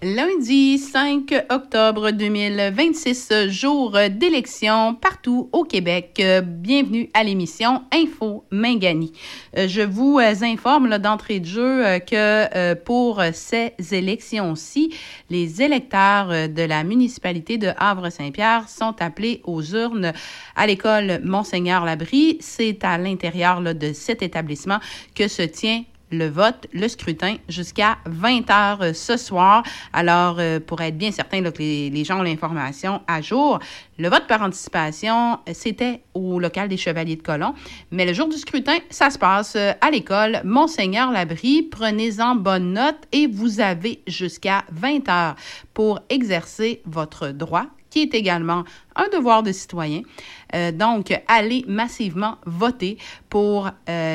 Lundi 5 octobre 2026, jour d'élection partout au Québec. Bienvenue à l'émission Info Mingani. Je vous informe d'entrée de jeu que pour ces élections-ci, les électeurs de la municipalité de Havre-Saint-Pierre sont appelés aux urnes à l'école Monseigneur-Labrie. C'est à l'intérieur de cet établissement que se tient le vote, le scrutin, jusqu'à 20h ce soir. Alors, pour être bien certain que les gens ont l'information à jour, le vote par anticipation, c'était au local des Chevaliers de Colomb. Mais le jour du scrutin, ça se passe à l'école Monseigneur-Labrie. Prenez-en bonne note et vous avez jusqu'à 20h pour exercer votre droit, qui est également un devoir de citoyen. Donc, allez massivement voter pour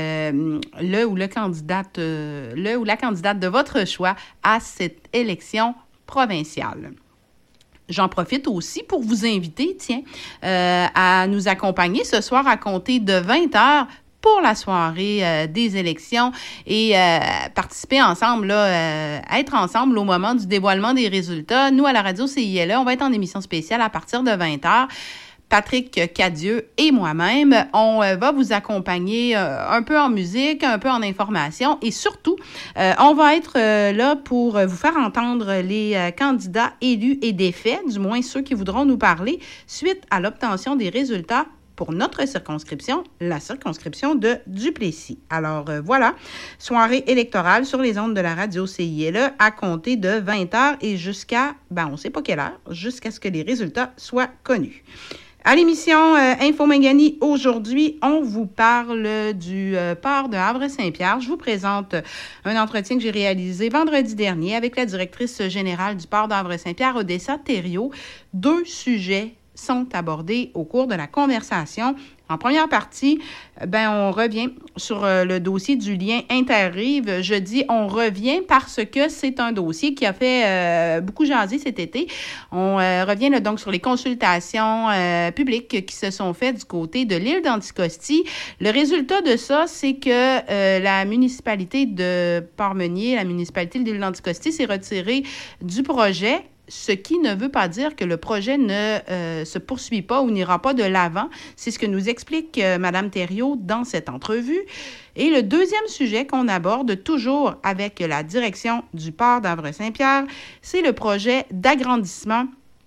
le ou la candidate de votre choix à cette élection provinciale. J'en profite aussi pour vous inviter, à nous accompagner ce soir à compter de 20h pour la soirée des élections et participer ensemble, être ensemble au moment du dévoilement des résultats. Nous, à la radio CILE, on va être en émission spéciale à partir de 20h. Patrick Cadieux et moi-même, on va vous accompagner un peu en musique, un peu en information et surtout, on va être là pour vous faire entendre les candidats élus et défaits, du moins ceux qui voudront nous parler, suite à l'obtention des résultats pour notre circonscription, la circonscription de Duplessis. Alors voilà, soirée électorale sur les ondes de la radio CILE à compter de 20h et jusqu'à, on ne sait pas quelle heure, jusqu'à ce que les résultats soient connus. À l'émission Info Mingani, aujourd'hui, on vous parle du port de Havre-Saint-Pierre. Je vous présente un entretien que j'ai réalisé vendredi dernier avec la directrice générale du port d'Havre-Saint-Pierre, Odessa Thériault. 2 sujets sont abordés au cours de la conversation. En première partie, on revient sur le dossier du lien interrive. Je dis on revient parce que c'est un dossier qui a fait beaucoup jaser cet été. On revient donc sur les consultations publiques qui se sont faites du côté de l'île d'Anticosti. Le résultat de ça, c'est que la municipalité de Port-Meunier, la municipalité de l'île d'Anticosti s'est retirée du projet, ce qui ne veut pas dire que le projet ne se poursuit pas ou n'ira pas de l'avant. C'est ce que nous explique Mme Thériault dans cette entrevue. Et le deuxième sujet qu'on aborde toujours avec la direction du port d'Havre-Saint-Pierre, c'est le projet d'agrandissement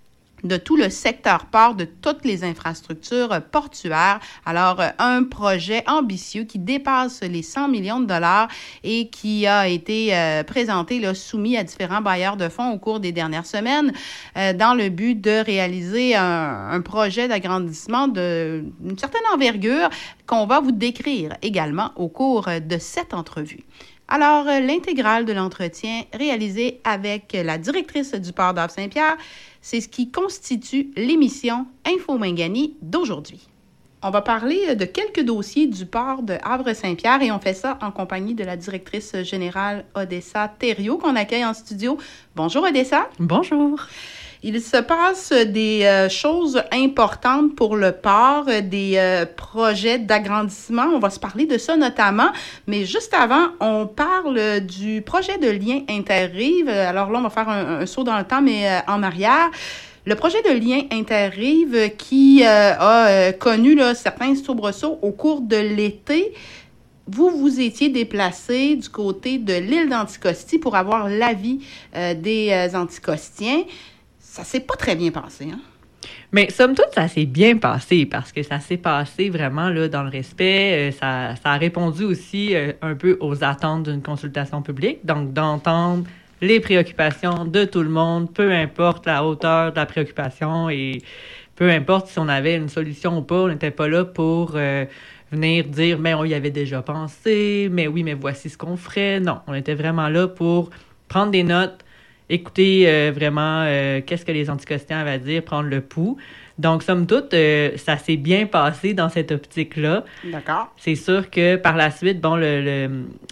de tout le secteur port, de toutes les infrastructures portuaires. Alors, un projet ambitieux qui dépasse les 100 millions de dollars et qui a été présenté, soumis à différents bailleurs de fonds au cours des dernières semaines dans le but de réaliser un projet d'agrandissement d'une certaine envergure qu'on va vous décrire également au cours de cette entrevue. Alors, l'intégrale de l'entretien réalisé avec la directrice du port d'Havre-Saint-Pierre, c'est ce qui constitue l'émission Info Mingani d'aujourd'hui. On va parler de quelques dossiers du port de Havre-Saint-Pierre et on fait ça en compagnie de la directrice générale Odessa Thériault qu'on accueille en studio. Bonjour Odessa. Bonjour. Il se passe des choses importantes pour le port, des projets d'agrandissement. On va se parler de ça notamment. Mais juste avant, on parle du projet de lien interrive. Alors là, on va faire un saut dans le temps, mais en arrière. Le projet de lien interrive qui a connu certains soubresauts au cours de l'été. Vous étiez déplacé du côté de l'île d'Anticosti pour avoir l'avis des Anticostiens. Ça s'est pas très bien passé, hein? Mais somme toute, ça s'est bien passé parce que ça s'est passé vraiment dans le respect. Ça a répondu aussi un peu aux attentes d'une consultation publique, donc d'entendre les préoccupations de tout le monde, peu importe la hauteur de la préoccupation et peu importe si on avait une solution ou pas, on n'était pas là pour venir dire « mais on y avait déjà pensé, mais oui, mais voici ce qu'on ferait ». Non, on était vraiment là pour prendre des notes, écouter vraiment qu'est-ce que les anticostiens avaient à dire, prendre le pouls. Donc, somme toute, ça s'est bien passé dans cette optique-là. D'accord. C'est sûr que par la suite,